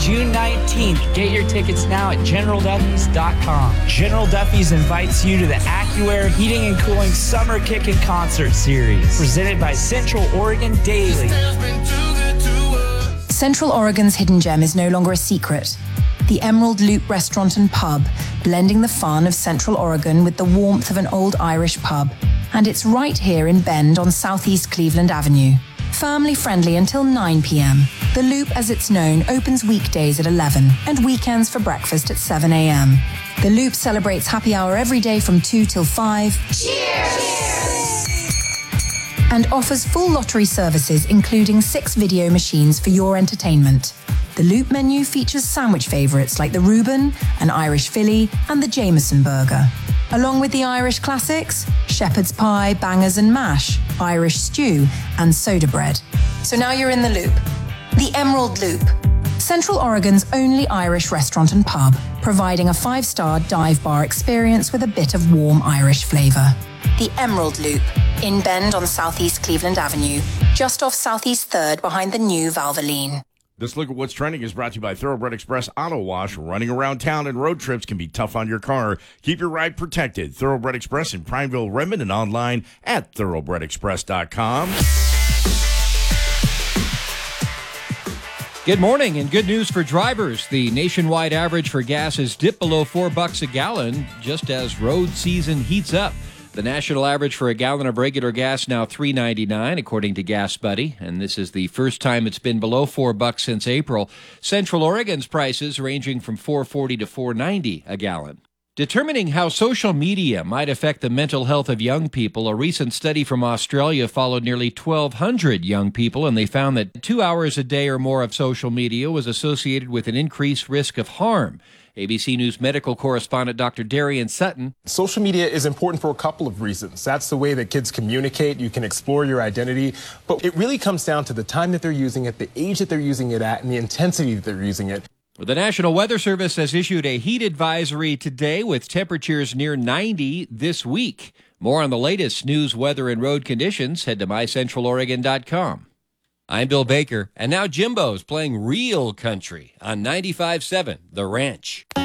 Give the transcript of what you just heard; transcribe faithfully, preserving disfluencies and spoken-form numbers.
June nineteenth. Get your tickets now at general duffys dot com. General Duffy's invites you to the AccuAir Heating and Cooling Summer Kickin' Concert Series, presented by Central Oregon Daily. Central Oregon's hidden gem is no longer a secret. The Emerald Loop Restaurant and Pub, blending the fun of Central Oregon with the warmth of an old Irish pub. And it's right here in Bend on Southeast Cleveland Avenue. Family friendly until nine p.m. The Loop, as it's known, opens weekdays at eleven and weekends for breakfast at seven a.m. The Loop celebrates happy hour every day from two till five. Cheers! And offers full lottery services, including six video machines for your entertainment. The Loop menu features sandwich favorites like the Reuben, an Irish Philly, and the Jameson burger. Along with the Irish classics, shepherd's pie, bangers and mash, Irish stew, and soda bread. So now you're in the Loop. The Emerald Loop. Central Oregon's only Irish restaurant and pub, providing a five-star dive bar experience with a bit of warm Irish flavor. The Emerald Loop, in Bend on Southeast Cleveland Avenue, just off Southeast third behind the new Valvoline. This look at what's trending is brought to you by Thoroughbred Express Auto Wash. Running around town and road trips can be tough on your car. Keep your ride protected. Thoroughbred Express in Prineville, Redmond, and online at thoroughbred express dot com. Good morning and good news for drivers. The nationwide average for gas has dipped below four bucks a gallon just as road season heats up. The national average for a gallon of regular gas now three ninety-nine, according to Gas Buddy, and this is the first time it's been below four bucks since April. Central Oregon's prices ranging from four forty to four ninety a gallon. Determining how social media might affect the mental health of young people, a recent study from Australia followed nearly twelve hundred young people, and they found that two hours a day or more of social media was associated with an increased risk of harm. A B C News medical correspondent Doctor Darian Sutton. Social media is important for a couple of reasons. That's the way that kids communicate. You can explore your identity. But it really comes down to the time that they're using it, the age that they're using it at, and the intensity that they're using it. The National Weather Service has issued a heat advisory today with temperatures near ninety this week. More on the latest news, weather, and road conditions. Head to my central oregon dot com. I'm Bill Baker, and now Jimbo's playing real country on ninety-five point seven The Ranch.